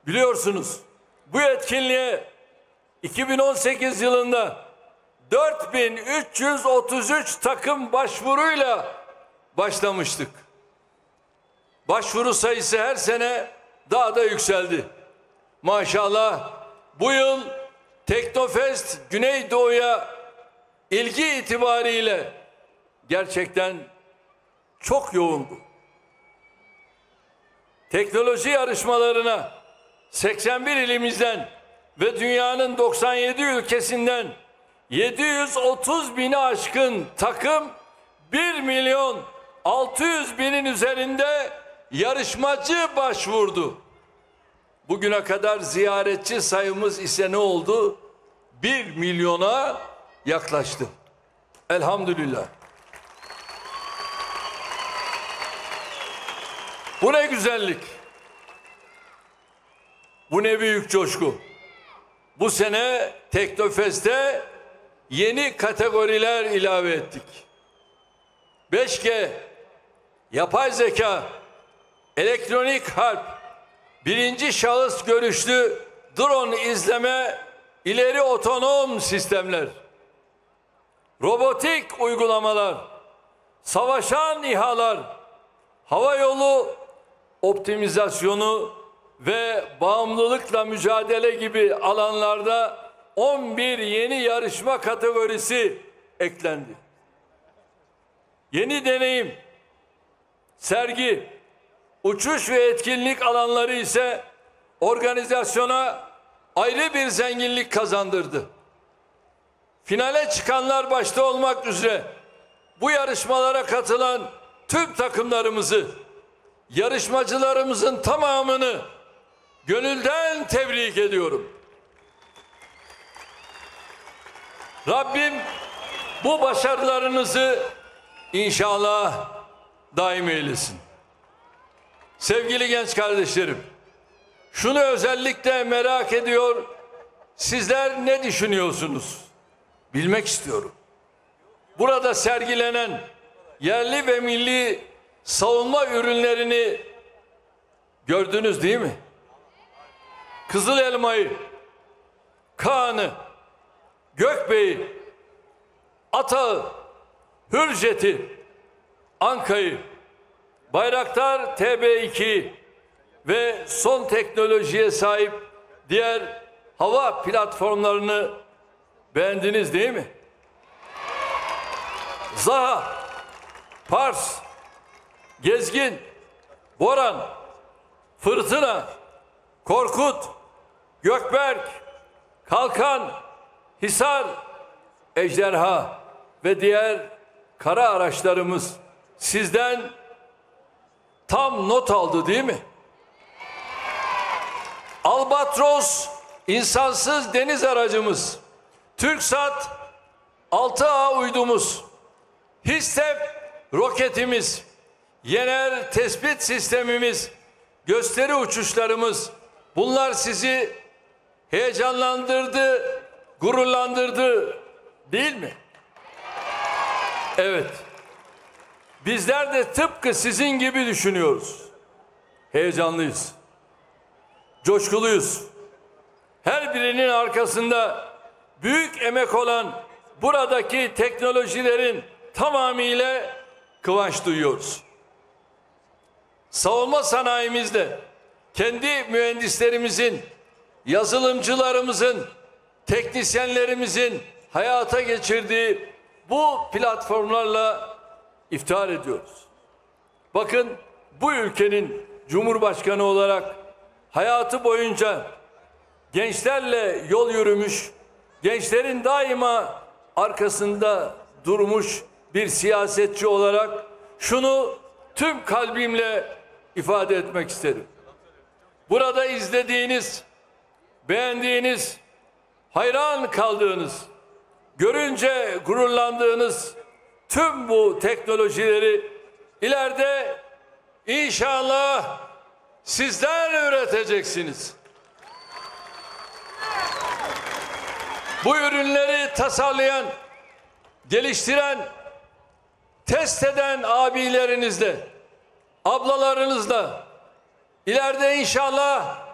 Biliyorsunuz bu etkinliğe 2018 yılında 4333 takım başvuruyla başlamıştık. Başvuru sayısı her sene daha da yükseldi. Maşallah bu yıl Teknofest Güneydoğu'ya ilgi itibariyle gerçekten çok yoğundu. Teknoloji yarışmalarına 81 ilimizden ve dünyanın 97 ülkesinden 730 bini aşkın takım 1.600.000'in üzerinde yarışmacı başvurdu. Bugüne kadar ziyaretçi sayımız ise ne oldu? 1 milyona yaklaştı. Elhamdülillah. Bu ne güzellik. Bu ne büyük coşku. Bu sene Teknofest'e yeni kategoriler ilave ettik. 5G, yapay zeka, elektronik harp, birinci şahıs görüşlü drone izleme, ileri otonom sistemler, robotik uygulamalar, savaşan İHA'lar, hava yolu optimizasyonu ve bağımlılıkla mücadele gibi alanlarda 11 yeni yarışma kategorisi eklendi. Yeni deneyim, sergi, uçuş ve etkinlik alanları ise organizasyona ayrı bir zenginlik kazandırdı. Finale çıkanlar başta olmak üzere bu yarışmalara katılan tüm takımlarımızı, yarışmacılarımızın tamamını gönülden tebrik ediyorum. Rabbim bu başarılarınızı inşallah daim eylesin. Sevgili genç kardeşlerim, şunu özellikle merak ediyor, sizler ne düşünüyorsunuz? Bilmek istiyorum. Burada sergilenen yerli ve milli savunma ürünlerini gördünüz değil mi? Kızıl Elma'yı, Kaan'ı, Gökbey'i, Atağı, Hürjet'i, Anka'yı, Bayraktar TB2 ve son teknolojiye sahip diğer hava platformlarını beğendiniz değil mi? Zaha, Pars, Gezgin, Boran, Fırtına, Korkut, Gökberk, Kalkan, Hisar, Ejderha ve diğer kara araçlarımız sizden tam not aldı değil mi? Albatros insansız deniz aracımız, TürkSat 6A uydumuz, HİSTEP roketimiz, Yener tespit sistemimiz, gösteri uçuşlarımız, bunlar sizi heyecanlandırdı, gururlandırdı değil mi? Evet. Bizler de tıpkı sizin gibi düşünüyoruz. Heyecanlıyız. Coşkuluyuz. Her birinin arkasında büyük emek olan buradaki teknolojilerin tamamıyla kıvanç duyuyoruz. Savunma sanayimizde kendi mühendislerimizin, yazılımcılarımızın, teknisyenlerimizin hayata geçirdiği bu platformlarla iftihar ediyoruz. Bakın bu ülkenin Cumhurbaşkanı olarak hayatı boyunca gençlerle yol yürümüş, gençlerin daima arkasında durmuş bir siyasetçi olarak şunu tüm kalbimle ifade etmek isterim. Burada izlediğiniz, beğendiğiniz, hayran kaldığınız, görünce gururlandığınız tüm bu teknolojileri ileride inşallah sizler üreteceksiniz. Bu ürünleri tasarlayan, geliştiren, test eden abilerinizle, ablalarınızla ileride inşallah